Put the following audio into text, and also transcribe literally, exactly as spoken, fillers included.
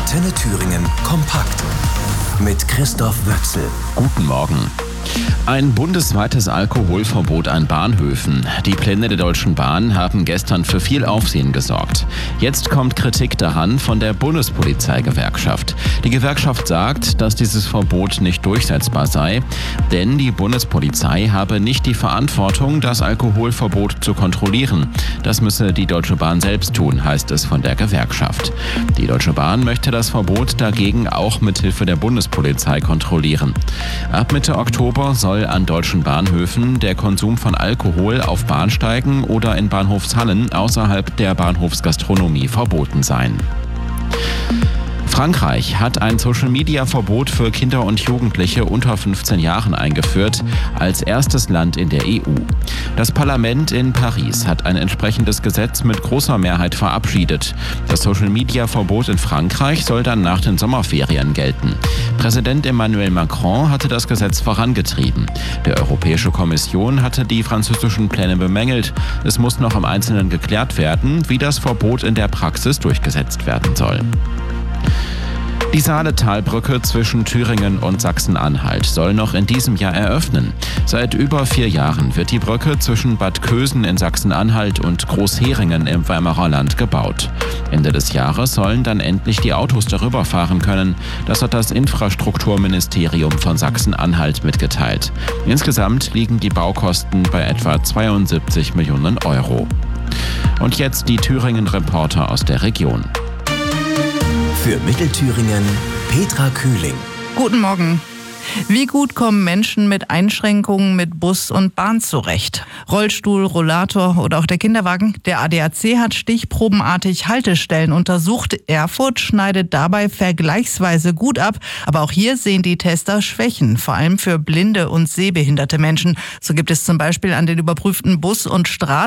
Antenne Thüringen kompakt mit Christoph Wöchsel. Guten Morgen. Ein bundesweites Alkoholverbot an Bahnhöfen. Die Pläne der Deutschen Bahn haben gestern für viel Aufsehen gesorgt. Jetzt kommt Kritik daran von der Bundespolizeigewerkschaft. Die Gewerkschaft sagt, dass dieses Verbot nicht durchsetzbar sei, denn die Bundespolizei habe nicht die Verantwortung, das Alkoholverbot zu kontrollieren. Das müsse die Deutsche Bahn selbst tun, heißt es von der Gewerkschaft. Die Deutsche Bahn möchte das Verbot dagegen auch mit Hilfe der Bundespolizei kontrollieren. Ab Mitte Oktober soll an deutschen Bahnhöfen der Konsum von Alkohol auf Bahnsteigen oder in Bahnhofshallen außerhalb der Bahnhofsgastronomie verboten sein. Frankreich hat ein Social-Media-Verbot für Kinder und Jugendliche unter fünfzehn Jahren eingeführt, als erstes Land in der E U. Das Parlament in Paris hat ein entsprechendes Gesetz mit großer Mehrheit verabschiedet. Das Social-Media-Verbot in Frankreich soll dann nach den Sommerferien gelten. Präsident Emmanuel Macron hatte das Gesetz vorangetrieben. Die Europäische Kommission hatte die französischen Pläne bemängelt. Es muss noch im Einzelnen geklärt werden, wie das Verbot in der Praxis durchgesetzt werden soll. Die Saaletalbrücke zwischen Thüringen und Sachsen-Anhalt soll noch in diesem Jahr eröffnen. Seit über vier Jahren wird die Brücke zwischen Bad Kösen in Sachsen-Anhalt und Großheringen im Weimarer Land gebaut. Ende des Jahres sollen dann endlich die Autos darüber fahren können. Das hat das Infrastrukturministerium von Sachsen-Anhalt mitgeteilt. Insgesamt liegen die Baukosten bei etwa zweiundsiebzig Millionen Euro. Und jetzt die Thüringen-Reporter aus der Region. Für Mittelthüringen Petra Kühling. Guten Morgen. Wie gut kommen Menschen mit Einschränkungen mit Bus und Bahn zurecht? Rollstuhl, Rollator oder auch der Kinderwagen? Der A D A C hat stichprobenartig Haltestellen untersucht. Erfurt schneidet dabei vergleichsweise gut ab. Aber auch hier sehen die Tester Schwächen, vor allem für blinde und sehbehinderte Menschen. So gibt es zum Beispiel an den überprüften Bus- und Straßen